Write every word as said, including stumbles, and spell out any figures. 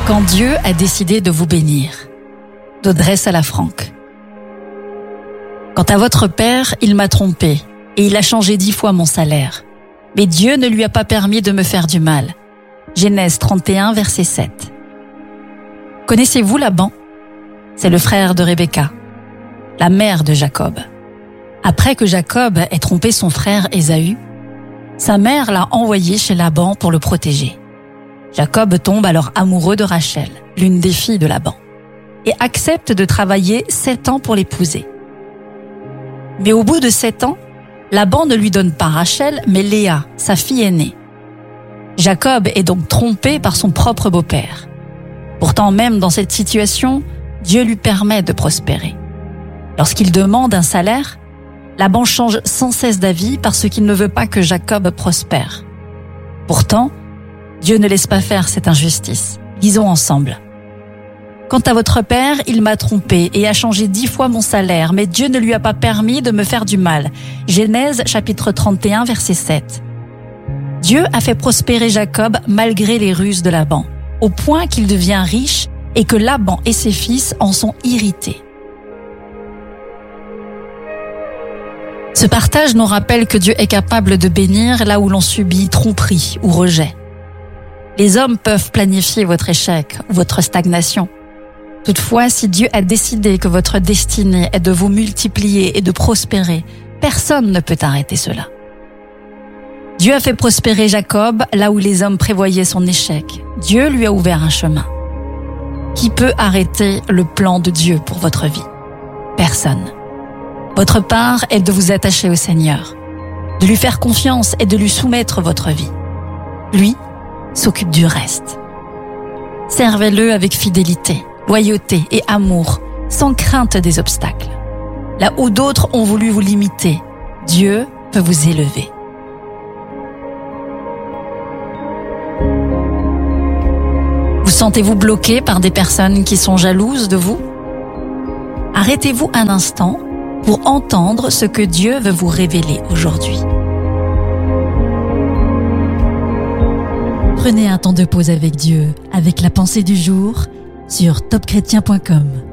Quand Dieu a décidé de vous bénir, d'Audrey Salafranque. Quant à votre père, il m'a trompé et il a changé dix fois mon salaire. Mais Dieu ne lui a pas permis de me faire du mal. Genèse trente et un, verset sept. Connaissez-vous Laban? C'est le frère de Rebecca, la mère de Jacob. Après que Jacob ait trompé son frère Ésaü, sa mère l'a envoyé chez Laban pour le protéger. Jacob tombe alors amoureux de Rachel, l'une des filles de Laban, et accepte de travailler sept ans pour l'épouser. Mais au bout de sept ans, Laban ne lui donne pas Rachel, mais Léa, sa fille aînée. Jacob est donc trompé par son propre beau-père. Pourtant, même dans cette situation, Dieu lui permet de prospérer. Lorsqu'il demande un salaire, Laban change sans cesse d'avis parce qu'il ne veut pas que Jacob prospère. Pourtant, Dieu ne laisse pas faire cette injustice. Lisons ensemble. Quant à votre père, il m'a trompé et a changé dix fois mon salaire, mais Dieu ne lui a pas permis de me faire du mal. Genèse chapitre trente et un, verset sept. Dieu a fait prospérer Jacob malgré les ruses de Laban, au point qu'il devient riche et que Laban et ses fils en sont irrités. Ce partage nous rappelle que Dieu est capable de bénir là où l'on subit tromperie ou rejet. Les hommes peuvent planifier votre échec ou votre stagnation. Toutefois, si Dieu a décidé que votre destinée est de vous multiplier et de prospérer, personne ne peut arrêter cela. Dieu a fait prospérer Jacob là où les hommes prévoyaient son échec. Dieu lui a ouvert un chemin. Qui peut arrêter le plan de Dieu pour votre vie? Personne. Votre part est de vous attacher au Seigneur, de lui faire confiance et de lui soumettre votre vie. Lui s'occupe du reste. Servez-le avec fidélité, loyauté et amour, sans crainte des obstacles. Là où d'autres ont voulu vous limiter, Dieu peut vous élever. Vous sentez-vous bloqué par des personnes qui sont jalouses de vous? Arrêtez-vous un instant pour entendre ce que Dieu veut vous révéler aujourd'hui. Prenez un temps de pause avec Dieu, avec la pensée du jour sur top chrétien point com.